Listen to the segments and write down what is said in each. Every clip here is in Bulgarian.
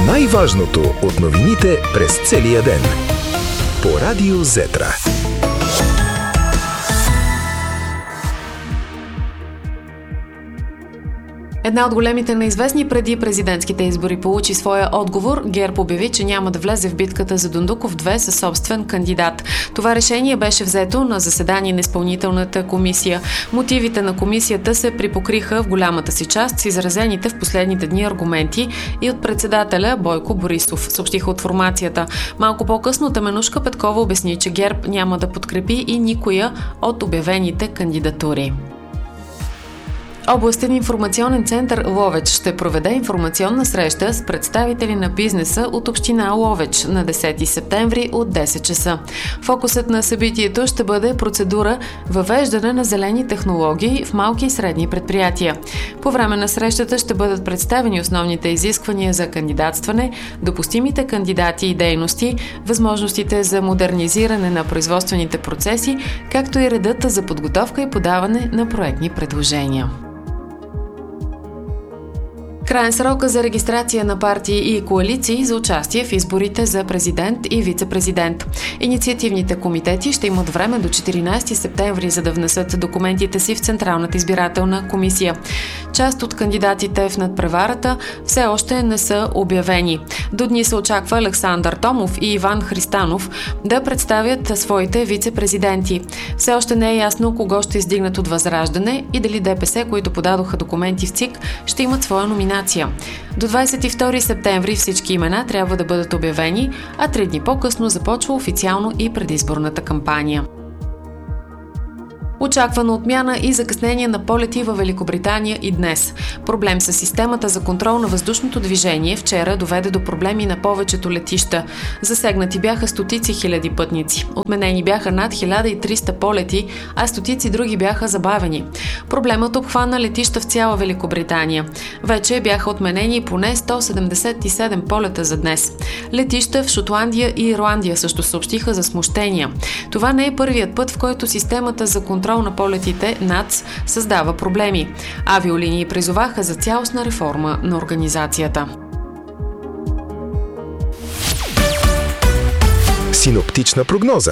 Най-важното от новините през целия ден. По Радио Зетра. Една от големите неизвестни преди президентските избори получи своя отговор. ГЕРБ обяви, че няма да влезе в битката за Дондуков 2 със собствен кандидат. Това решение беше взето на заседание на изпълнителната комисия. Мотивите на комисията се припокриха в голямата си част с изразените в последните дни аргументи и от председателя Бойко Борисов, съобщиха от формацията. Малко по-късно Теменужка Петкова обясни, че ГЕРБ няма да подкрепи и никоя от обявените кандидатури. Областен информационен център Ловеч ще проведе информационна среща с представители на бизнеса от община Ловеч на 10 септември от 10 часа. Фокусът на събитието ще бъде процедура въвеждане на зелени технологии в малки и средни предприятия. По време на срещата ще бъдат представени основните изисквания за кандидатстване, допустимите кандидати и дейности, възможностите за модернизиране на производствените процеси, както и редът за подготовка и подаване на проектни предложения. Краен срока за регистрация на партии и коалиции за участие в изборите за президент и вице-президент. Инициативните комитети ще имат време до 14 септември, за да внесат документите си в Централната избирателна комисия. Част от кандидатите в надпреварата все още не са обявени. До дни се очаква Александър Томов и Иван Христанов да представят своите вице-президенти. Все още не е ясно кого ще издигнат от Възраждане и дали ДПС, които подадоха документи в ЦИК, ще имат своя номинация. До 22 септември всички имена трябва да бъдат обявени, а 3 дни по-късно започва официално и предизборната кампания. Очаквана отмяна и закъснение на полети във Великобритания и днес. Проблем с системата за контрол на въздушното движение вчера доведе до проблеми на повечето летища. Засегнати бяха стотици хиляди пътници. Отменени бяха над 1300 полети, а стотици други бяха забавени. Проблемът обхвана летища в цяла Великобритания. Вече бяха отменени поне 177 полета за днес. Летища в Шотландия и Ирландия също съобщиха за смущения. Това не е първият път, в който системата за контрол на полетите НАЦ създава проблеми. Авиолинии призоваха за цялостна реформа на организацията. Синоптична прогноза.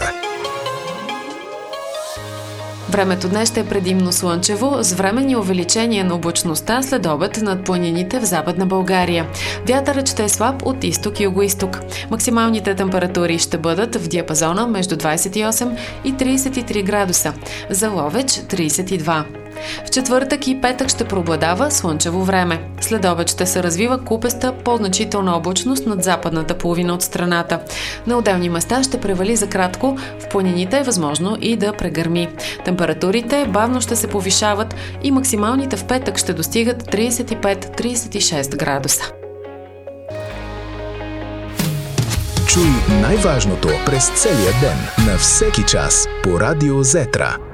Времето днес ще е предимно слънчево, с временни увеличения на облачността след обед над планините в Западна България. Вятърът ще е слаб от изток и югоизток. Максималните температури ще бъдат в диапазона между 28 и 33 градуса. За Ловеч 32. В четвъртък и петък ще преобладава слънчево време. След обед ще се развива купеста по-значителна облачност над западната половина от страната. На отделни места ще превали за кратко, в планините е възможно и да прегърми. Температурите бавно ще се повишават и максималните в петък ще достигат 35-36 градуса. Чуй най-важното през целия ден на всеки час по Радио Зетра.